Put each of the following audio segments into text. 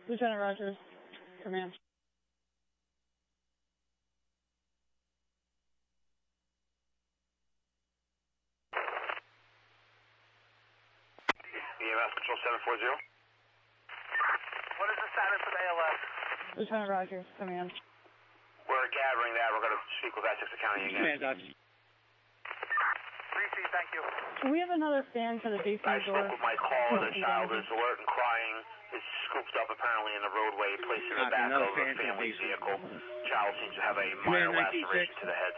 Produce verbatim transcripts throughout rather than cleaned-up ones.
Lieutenant Rogers, command. E M S Control seven four zero. What is the status of A L S? Lieutenant Rogers, command. We're gathering that. We're going to speak with Essex County again. three C, thank you. Can we have another fan for the I basement door? spoke with my caller. The child is alert and crying. Is scooped up apparently in the roadway, placed in the back of a family vehicle. Child seems to have a minor laceration to the head.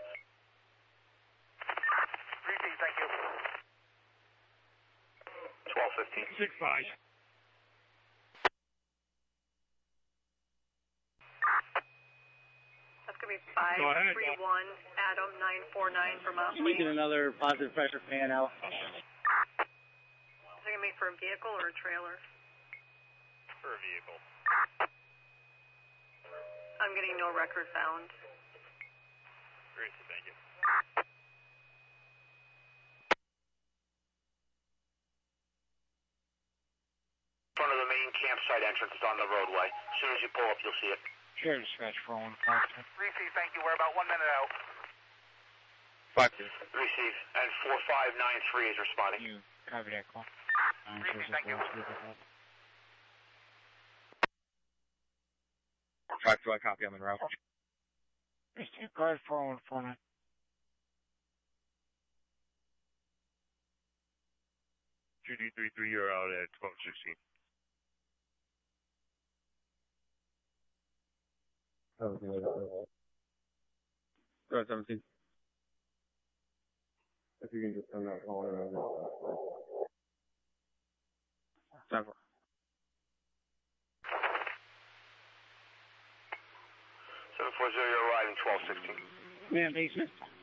three C, thank you. twelve fifteen. six five. That's going to be five three one Adam nine four nine for Mount You need another positive pressure fan out. Is it going to be for a vehicle or a trailer? For a vehicle. I'm getting no record found. Great, thank you. In front of the main campsite entrance is on the roadway. As soon as you pull up, you'll see it. Sure, dispatch for one five. three C, thank you. We're about one minute out. Five. Receive. And four five nine three is responding. You copy that call. three C, thank you. Five two, I copy. I'm en route. Mister Guard four one four nine. Two D three three, you're out at twelve sixteen. twelve seventeen. If you can just send that call in. Seven. seven four zero, you're arriving twelve sixteen. Man, basement.